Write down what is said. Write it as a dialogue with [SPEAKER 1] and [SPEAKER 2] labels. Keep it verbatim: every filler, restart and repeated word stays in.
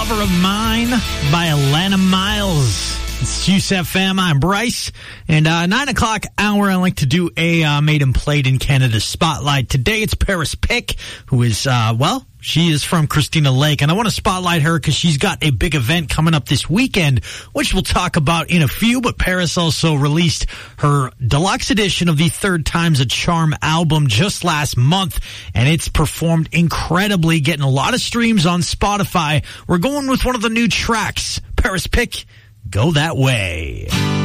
[SPEAKER 1] Lover of Mine by Alana Miles. It's Juice F M. I'm Bryce. And uh, nine o'clock hour, I like to do a uh, Made and Played in Canada spotlight. Today it's Paris Pick, who is, uh, well, she is from Christina Lake. And I want to spotlight her because she's got a big event coming up this weekend, which we'll talk about in a few. But Paris also released her deluxe edition of the Third Time's a Charm album just last month. And it's performed incredibly, getting a lot of streams on Spotify. We're going with one of the new tracks. Paris Pick, Go That Way.